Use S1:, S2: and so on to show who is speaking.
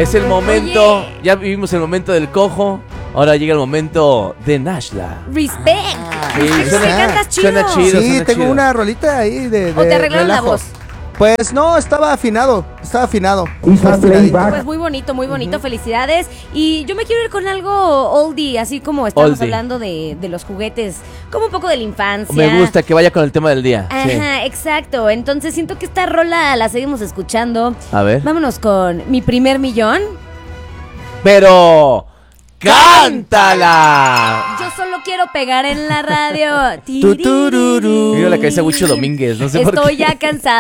S1: Es el momento,
S2: Oye.
S1: ya vivimos el momento del cojo, ahora llega el momento de Nashla.
S2: Respect.
S1: Sí,
S2: Es que
S1: suena-
S2: cantas chido.
S1: suena chido.
S3: Sí,
S1: suena
S3: tengo
S1: chido.
S3: una rolita ahí de
S2: ¿O te arreglaron la
S3: relajo.
S2: voz?
S3: Pues no, estaba afinado. Estaba afinadito.
S2: Pues muy bonito, felicidades. Y yo me quiero ir con algo oldie, así como estamos
S1: Oldie.
S2: hablando de los juguetes, como un poco de la infancia.
S1: Me gusta que vaya con el tema del día. Sí.
S2: Ajá, exacto. Entonces siento que esta rola la seguimos escuchando.
S1: A ver.
S2: Vámonos con Mi Primer Millón.
S1: Pero ¡cántala!
S2: Yo solo quiero pegar en la radio.
S3: Tutururu.
S1: Mira la cabeza de Huicho Domínguez, no sé por
S2: Estoy
S1: qué.
S2: ya cansada